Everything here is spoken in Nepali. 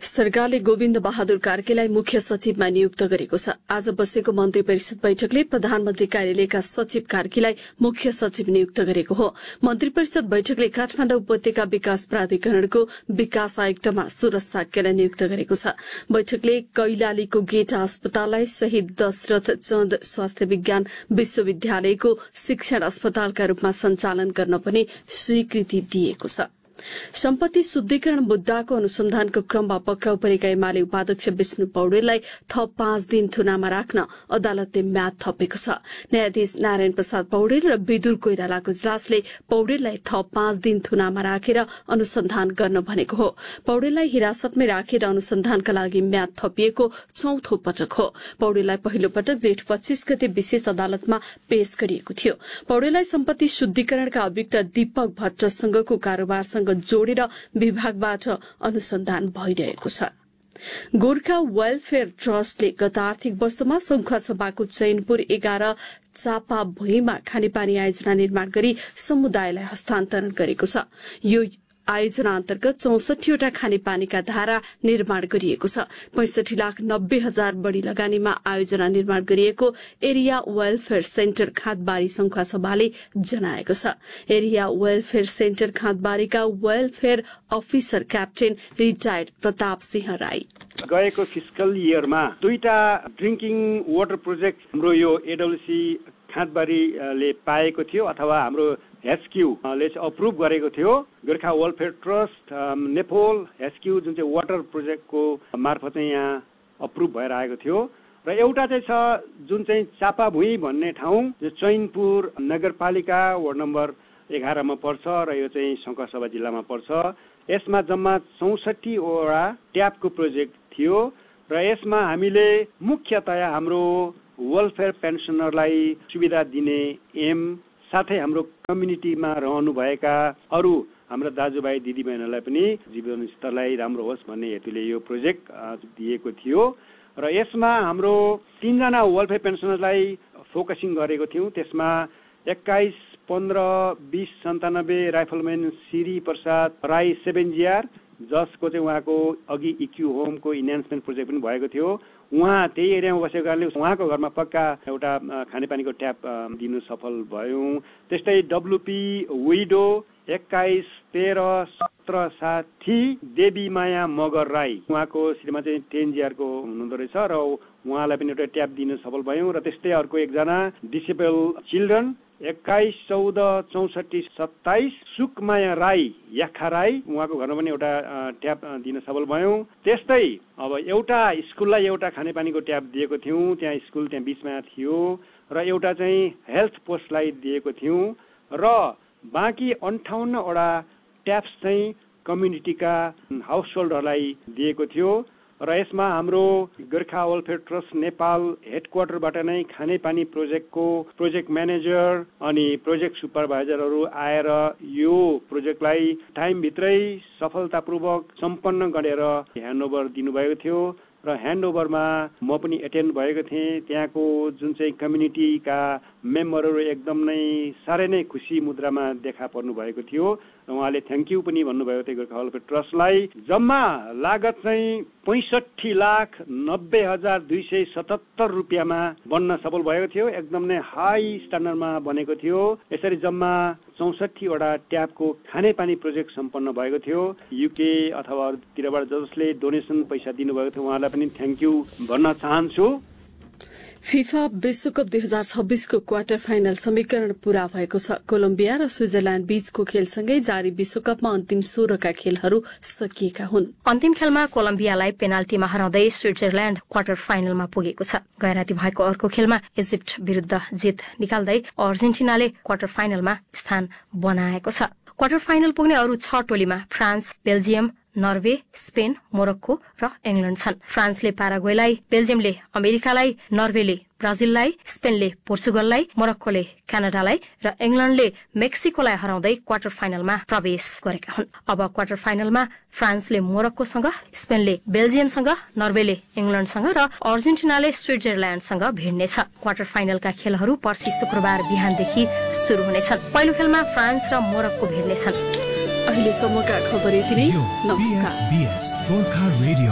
सरकारले गोविन्द बहादुर कार्कीलाई मुख्य सचिवमा नियुक्त गरेको छ। आज बसेको मन्त्री परिषद बैठकले प्रधानमन्त्री कार्यालयका सचिव कार्कीलाई मुख्य सचिव नियुक्त गरेको हो। मन्त्री परिषद बैठकले काठमाडौँ उपत्यका विकास प्राधिकरणको विकास आयुक्तमा सुरज साक्यलाई नियुक्त गरेको छ। बैठकले कैलालीको गेटा अस्पताललाई शहीद दशरथ चन्द स्वास्थ्य विज्ञान विश्वविद्यालयको शिक्षण अस्पतालका रूपमा सञ्चालन गर्न पनि स्वीकृति दिएको छ। सम्पत्ति शुद्धिकरण मुद्दाको अनुसन्धानको क्रममा पक्राउ परेका एमाले उपाध्यक्ष विष्णु पौडेललाई थप 5 दिन थुनामा राख्न अदालतले म्याद थपेको छ। न्यायाधीश नारायण प्रसाद पौडेल र विदुर कोइरालाको इजलासले पौडेललाई थप 5 दिन थुनामा राखेर अनुसन्धान गर्न भनेको हो। पौडेललाई हिरासतमै राखेर अनुसन्धानका लागि म्याद थपिएको चौथो पटक हो। पौडेललाई पहिलो पटक जेठ 25 गते विशेष अदालतमा पेश गरिएको थियो। पौडेललाई सम्पत्ति शुद्धिकरणका अभियुक्त दीपक भट्टसँगको कारोबारसँग जोडेर विभागबाट अनुसन्धान भइरहेको छ। गोर्खा वेलफेयर ट्रस्टले गत आर्थिक वर्षमा संखुवासभाको चैनपुर 11 चापा भुइँमा खानेपानी आयोजना निर्माण गरी समुदायलाई हस्तान्तरण गरेको छ। यो आयोजना अन्तर्गत 64वटा खानेपानीका धारा निर्माण गरिएको छ। 65,90,000 बढ़ी लगानीमा आयोजना निर्माण गरिएको एरिया वेलफेयर सेन्टर खाँदबारी संखुवासभाले जनाएको छ। Area welfare centre खाँदबारीका welfare officer captain retired Pratap Singh Rai गएको फिस्कल इयरमा 2टा ड्रिंकिङ वाटर प्रोजेक्ट हाम्रो यो एडब्ल्युसी खाँदबारीले पाएको थियो अथवा हाम्रो एसक्यूले अप्रुभ गरेको थियो। गोर्खा वेलफेयर ट्रस्ट नेपोल एसक्यू जुन चाहिँ वाटर प्रोजेक्टको मार्फत चाहिँ यहाँ अप्रुभ भएर आएको थियो र एउटा चाहिँ छ जुन चाहिँ चापाभुइँ भन्ने ठाउँ जो चैनपुर नगरपालिका वार्ड नम्बर 11 मा पर्छ र यो चाहिँ संखुवासभा जिल्लामा पर्छ। यसमा जम्मा 64 वटा ट्यापको प्रोजेक्ट थियो र यसमा हामीले मुख्यतया हाम्रो वेलफेयर पेन्सनरलाई सुविधा दिने एम साथै हाम्रो कम्युनिटीमा रहनुभएका अरू हाम्रो दाजुभाइ दिदीबहिनीहरूलाई पनि जीवन स्तरलाई राम्रो होस् भन्ने हेतुले यो प्रोजेक्ट दिएको थियो र यसमा हाम्रो 3 जना वेलफेयर पेन्सनरलाई फोकसिङ गरेको थियौं। त्यसमा 21, 15, 20, 97 राइफलम्यान श्री प्रसाद राई 7GR जसको चाहिँ उहाँको अघि इक्यू होमको इन्हान्समेन्ट प्रोजेक्ट पनि भएको थियो। उहाँ त्यही एरियामा बसेको कारणले उहाँको घरमा पक्का एउटा खानेपानीको ट्याप दिनु सफल भयौं। त्यस्तै डब्लुपी विडो 21, 13, 17 साथी देवी माया मगर राई उहाँको श्रीमा चाहिँ 10GR को हुनुहुँदो रहेछ र उहाँलाई पनि एउटा ट्याप दिनु सफल भयौं। र त्यस्तै अर्को एकजना डिसेबल चिल्ड्रन 21, 14, 64, 27 सुकमाया राई याखा राई उहाँको घरमा पनि एउटा ट्याप दिन सफल भयौं। त्यस्तै अब एउटा स्कुललाई एउटा खानेपानीको ट्याप दिएको थियौं। त्यहाँ स्कुल त्यहाँ बीचमा थियो र एउटा चाहिँ हेल्थ पोस्टलाई दिएको थियौं र बाँकी 58 वटा ट्याप्स चाहिँ कम्युनिटीका हाउस होल्डरलाई दिएको थियो र यसमा हाम्रो गोर्खा वेलफेयर ट्रस्ट नेपाल हेडक्वार्टरबाट नै खानेपानी प्रोजेक्टको प्रोजेक्ट म्यानेजर अनि प्रोजेक्ट सुपरभाइजरहरू आएर यो प्रोजेक्टलाई टाइमभित्रै सफलतापूर्वक सम्पन्न गरेर ह्यान्डओभर दिनुभएको थियो र ह्यान्डओभरमा म पनि एटेन्ड भएको थिएँ। त्यहाँको जुन चाहिँ कम्युनिटीका मेम्बरहरू एकदम नै साह्रै नै खुसी मुद्रामा देखा पर्नु भएको थियो र उहाँले थ्याङ्क यू पनि भन्नुभएको थियो गोर्खा वेलफेयर ट्रस्टलाई। जम्मा लागत चाहिँ 65,90,277 रुपियाँमा बन्न सफल भएको थियो। एकदम नै हाई स्ट्यान्डर्डमा बनेको थियो। यसरी जम्मा 64 वटा ट्यापको खानेपानी प्रोजेक्ट सम्पन्न भएको थियो। युके अथवा अरूतिरबाट जसले डोनेसन पैसा दिनुभएको थियो उहाँलाई पनि थ्याङ्क यू भन्न चाहन्छु। फिफा विश्वकप 2026 को क्वार्टर फाइनल समीकरण पूरा भएको छ। कोलम्बिया र स्विजरल्याण्ड बीचको खेलसँगै जारी विश्वकपमा अन्तिम 16 का खेलहरू सकिएका हुन्। अन्तिम खेलमा कोलम्बियालाई पेनाल्टीमा हराउँदै स्विजरल्याण्ड क्वार्टर फाइनलमा पुगेको छ। गैराती भएको अर्को खेलमा इजिप्ट विरूद्ध जित निकाल्दै अर्जेन्टिनाले क्वार्टर फाइनलमा स्थान बनाएको छ। क्वार्टर फाइनल पुग्ने अरू 6 टोलीमा France, Belgium, Norway, Spain, Morocco र इंग्ल्याण्ड छन्। फ्रान्सले पाराग्वेलाई, बेल्जियमले अमेरिकालाई, नर्वेले ब्राजिललाई, स्पेनले पोर्चुगललाई, मोरक्कोले क्यानाडालाई र इंग्ल्याण्डले मेक्सिकोलाई हराउँदै क्वार्टर फाइनलमा प्रवेश गरेका हुन्। अब क्वार्टर फाइनलमा फ्रान्सले मोरक्कोसँग, स्पेनले बेल्जियमसँग, नर्वेले इंग्ल्याण्डसँग र अर्जेन्टिनाले स्विजरल्याण्डसँग भिड्नेछ। क्वार्टर फाइनलका खेलहरू पर्सि शुक्रबार बिहानदेखि शुरू हुनेछन्। पहिलो खेलमा फ्रान्स र मोरक्को भिड्नेछन्। अहिलेसम्मका खबर यति नै। नमस्कार।